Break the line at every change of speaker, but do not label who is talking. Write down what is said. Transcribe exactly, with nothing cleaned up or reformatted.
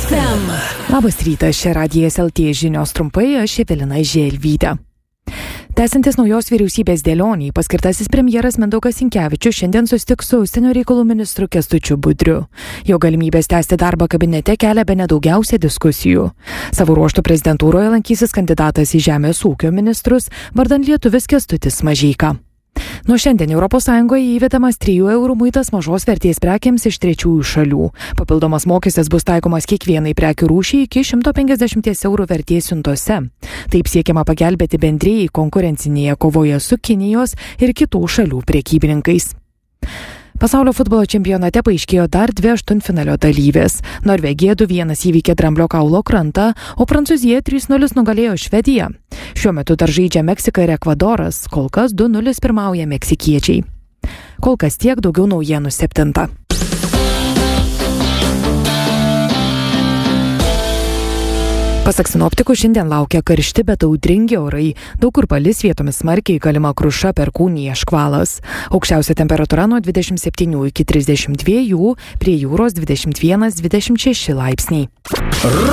ef em.
Labas rytas, čia Radijas el tė žinios trumpai, aš Evelina Želvytė. Tęsiantis naujos vyriausybės dėlionį, paskirtasis premjeras Mindaugas Sinkevičius šiandien susitiks su užsienio reikalų ministru Kęstučiu Budriu. Jo galimybės tęsti darbą kabinete kelia bene daugiausia diskusijų. Savo ruožtu prezidentūroje lankysis kandidatas į žemės ūkio ministrus vardan lietuvis Kęstutis Mažeika. Nuo šiandien Europos Sąjungoje įvedamas trijų eurų muitas mažos vertės prekiams iš trečiųjų šalių. Papildomas mokestis bus taikomas kiekvienai prekių rūšiai iki šimto penkiasdešimties eurų vertės siuntose. Taip siekiama pagelbėti bendrijai konkurencinėje kovoje su Kinijos ir kitų šalių prekybininkais. Pasaulio futbolo čempionate paaiškėjo dar dvi aštuntfinalio dalyvės. Norvegija du vienas įveikė Dramblio kaulo krantą, o Prancūzija trys nulis nugalėjo Švediją. Šiuo metu dar žaidžia Meksika ir Ekvadoras, kol kas du nulis pirmauja meksikiečiai. Kol kas tiek, daugiau naujienų septintą. Pasak sinoptikų, šiandien laukia karšti, bet audringi orai. Daug kur palis, vietomis smarkiai, galima kruša, perkūnija, škvalas. Aukščiausia temperatūra nuo dvidešimt septynių iki trisdešimt dviejų, prie jūros dvidešimt vienas dvidešimt šeši laipsniai.